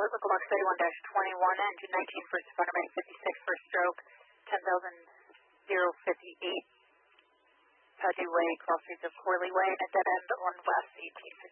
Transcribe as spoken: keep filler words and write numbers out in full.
Local Box thirty-one dash twenty-one, engine nineteen, first responder main fifty-six, first stroke, ten thousand fifty-eight, Paddy Way, cross streets of Corley Way, and a dead end on West eighteen fifty.